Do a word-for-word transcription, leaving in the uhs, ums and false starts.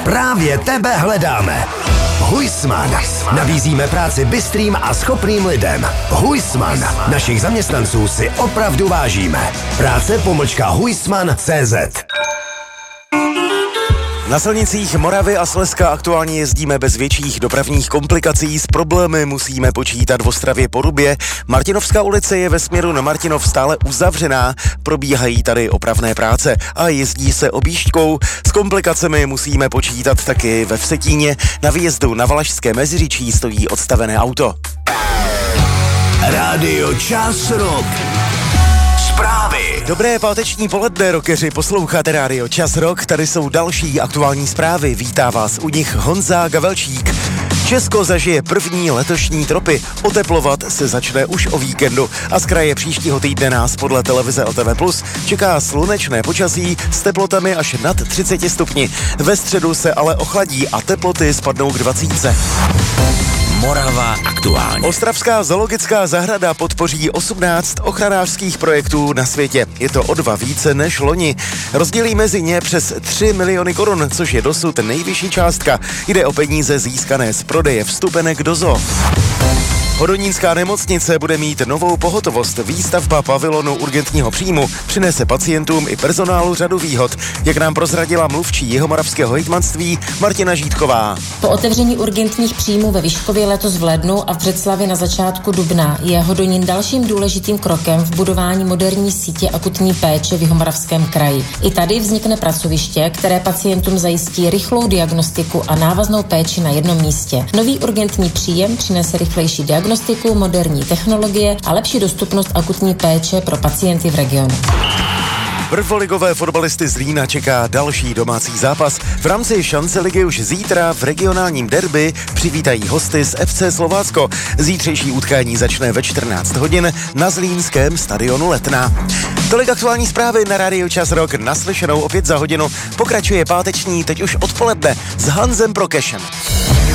Právě tebe hledáme. Huisman. Nabízíme práci bystrým a schopným lidem. Huisman. Našich zaměstnanců si opravdu vážíme. Práce pomlčka huisman tečka cé zet. Na silnicích Moravy a Slezska aktuálně jezdíme bez větších dopravních komplikací. S problémy musíme počítat v Ostravě Porubě. Martinovská ulice je ve směru na Martinov stále uzavřená. Probíhají tady opravné práce a jezdí se objížďkou. S komplikacemi musíme počítat taky ve Vsetíně. Na výjezdu na Valašské Meziříčí stojí odstavené auto. Rádio Čas Rock. Zprávy. Dobré páteční poledne, rockeři, posloucháte Rádio Čas Rock, tady jsou další aktuální zprávy, vítá vás u nich Honza Gavelčík. Česko zažije první letošní tropy, oteplovat se začne už o víkendu a z kraje příštího týdne nás podle televize L T V plus čeká slunečné počasí s teplotami až nad třicet stupni. Ve středu se ale ochladí a teploty spadnou k dvacítce. Morava aktuálně. Ostravská zoologická zahrada podpoří osmnáct ochranářských projektů na světě. Je to o dva více než loni. Rozdělí mezi ně přes tři miliony korun, což je dosud nejvyšší částka. Jde o peníze získané z prodeje vstupenek do zoo. Hodonínská nemocnice bude mít novou pohotovost. Výstavba pavilonu urgentního příjmu přinese pacientům i personálu řadu výhod, jak nám prozradila mluvčí jihomoravského hejtmanství Martina Žítková. Po otevření urgentních příjmů ve Vyškově letos v lednu a v Břeclavi na začátku dubna je Hodonín dalším důležitým krokem v budování moderní sítě akutní péče v Jihomoravském kraji. I tady vznikne pracoviště, které pacientům zajistí rychlou diagnostiku a návaznou péči na jednom místě. Nový urgentní příjem přinese rychlejší diagnostiku, diagnostiku, moderní technologie a lepší dostupnost akutní péče pro pacienty v regionu. Prvoligové fotbalisty z Lína čeká další domácí zápas. V rámci šance ligy už zítra v regionálním derby přivítají hosty z F C Slovácko. Zítřejší utkání začne ve čtrnáct hodin na zlínském stadionu Letná. Tolik aktuální zprávy na Rádiu Čas Rock. Naslyšenou opět za hodinu pokračuje páteční, teď už odpoledne s Hanzem Prokešem.